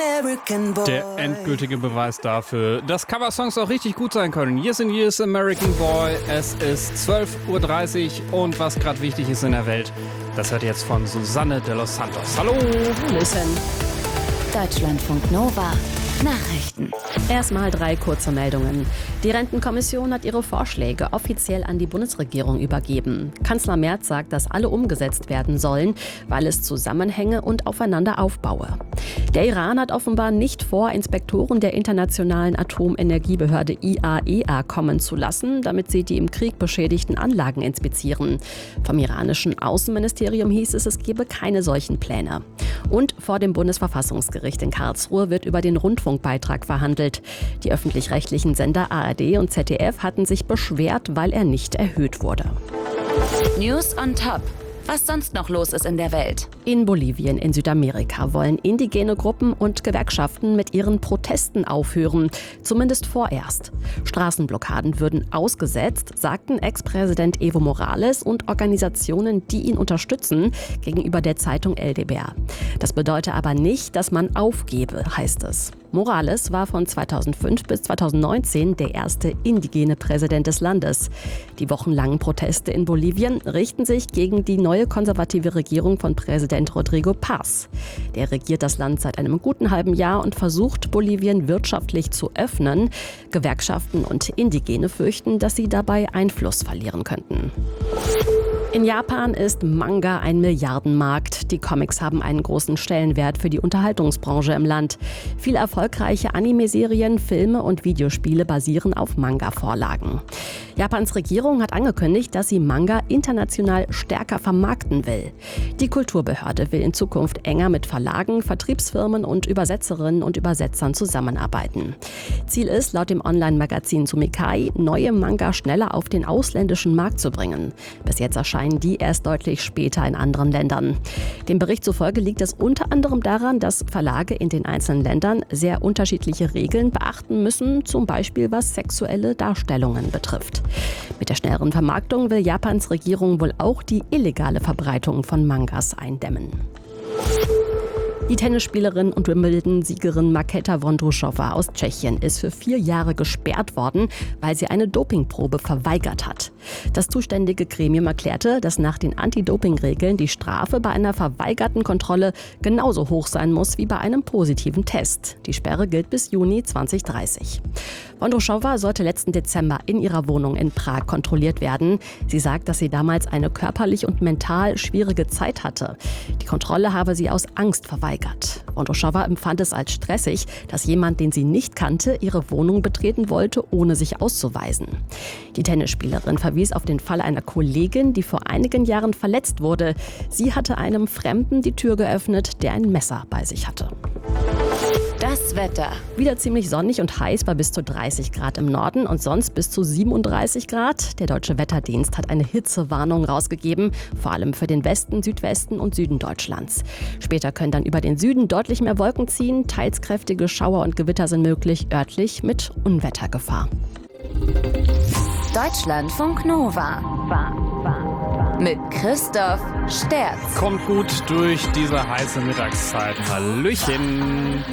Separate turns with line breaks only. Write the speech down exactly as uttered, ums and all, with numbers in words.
American Boy.
Der endgültige Beweis dafür, dass Coversongs auch richtig gut sein können. Years and Years, American Boy. Es ist zwölf Uhr dreißig und was gerade wichtig ist in der Welt, das hört ihr jetzt von Susanne de los Santos. Hallo!
Listen. Deutschlandfunk Nova. Nachrichten. Erstmal drei kurze Meldungen. Die Rentenkommission hat ihre Vorschläge offiziell an die Bundesregierung übergeben. Kanzler Merz sagt, dass alle umgesetzt werden sollen, weil es Zusammenhänge und aufeinander aufbaue. Der Iran hat offenbar nicht vor, Inspektoren der Internationalen Atomenergiebehörde I A E A kommen zu lassen, damit sie die im Krieg beschädigten Anlagen inspizieren. Vom iranischen Außenministerium hieß es, es gebe keine solchen Pläne. Und vor dem Bundesverfassungsgericht in Karlsruhe wird über den Rundfunkbeitrag verhandelt. Die öffentlich-rechtlichen Sender A R D und Z D F hatten sich beschwert, weil er nicht erhöht wurde.
News on Top. Was sonst noch los ist in der Welt.
In Bolivien in Südamerika wollen indigene Gruppen und Gewerkschaften mit ihren Protesten aufhören. Zumindest vorerst. Straßenblockaden würden ausgesetzt, sagten Ex-Präsident Evo Morales und Organisationen, die ihn unterstützen, gegenüber der Zeitung El Deber. Das bedeutet aber nicht, dass man aufgebe, heißt es. Morales war von zweitausendfünf bis zweitausendneunzehn der erste indigene Präsident des Landes. Die wochenlangen Proteste in Bolivien richten sich gegen die neue konservative Regierung von Präsident Rodrigo Paz. Der regiert das Land seit einem guten halben Jahr und versucht, Bolivien wirtschaftlich zu öffnen. Gewerkschaften und Indigene fürchten, dass sie dabei Einfluss verlieren könnten. In Japan ist Manga ein Milliardenmarkt. Die Comics haben einen großen Stellenwert für die Unterhaltungsbranche im Land. Viele erfolgreiche Anime-Serien, Filme und Videospiele basieren auf Manga-Vorlagen. Japans Regierung hat angekündigt, dass sie Manga international stärker vermarkten will. Die Kulturbehörde will in Zukunft enger mit Verlagen, Vertriebsfirmen und Übersetzerinnen und Übersetzern zusammenarbeiten. Ziel ist, laut dem Online-Magazin Sumikai, neue Manga schneller auf den ausländischen Markt zu bringen. Bis jetzt erscheinen die erst deutlich später in anderen Ländern. Dem Bericht zufolge liegt es unter anderem daran, dass Verlage in den einzelnen Ländern sehr unterschiedliche Regeln beachten müssen, zum Beispiel was sexuelle Darstellungen betrifft. Mit der schnelleren Vermarktung will Japans Regierung wohl auch die illegale Verbreitung von Mangas eindämmen. Die Tennisspielerin und Wimbledon-Siegerin Markéta Vondroušová aus Tschechien ist für vier Jahre gesperrt worden, weil sie eine Dopingprobe verweigert hat. Das zuständige Gremium erklärte, dass nach den Anti-Doping-Regeln die Strafe bei einer verweigerten Kontrolle genauso hoch sein muss wie bei einem positiven Test. Die Sperre gilt bis Juni zweitausenddreißig. Vondroušová sollte letzten Dezember in ihrer Wohnung in Prag kontrolliert werden. Sie sagt, dass sie damals eine körperlich und mental schwierige Zeit hatte. Die Kontrolle habe sie aus Angst verweigert. Vondroušová empfand es als stressig, dass jemand, den sie nicht kannte, ihre Wohnung betreten wollte, ohne sich auszuweisen. Die Tennisspielerin verwies auf den Fall einer Kollegin, die vor einigen Jahren verletzt wurde. Sie hatte einem Fremden die Tür geöffnet, der ein Messer bei sich hatte.
Das Wetter.
Wieder ziemlich sonnig und heiß bei bis zu dreißig Grad im Norden und sonst bis zu siebenunddreißig Grad. Der Deutsche Wetterdienst hat eine Hitzewarnung rausgegeben, vor allem für den Westen, Südwesten und Süden Deutschlands. Später können dann über den Süden deutlich mehr Wolken ziehen, teils kräftige Schauer und Gewitter sind möglich, örtlich mit Unwettergefahr.
Deutschlandfunk Nova. Mit Christoph Sterz.
Kommt gut durch diese heiße Mittagszeit. Hallöchen!